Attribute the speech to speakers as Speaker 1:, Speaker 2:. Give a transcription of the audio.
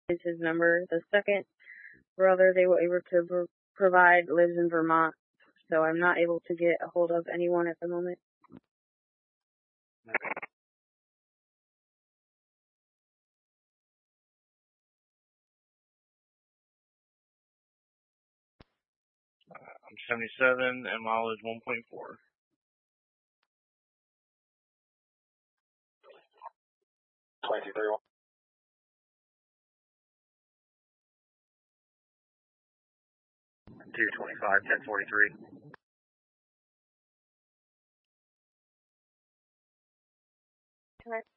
Speaker 1: is his number. The second brother they were able to provide lives in Vermont, so I'm not able to get a hold of anyone at the moment.
Speaker 2: I'm 77 and mileage 1.4.
Speaker 3: $22.31. $225, 1043.
Speaker 1: Okay.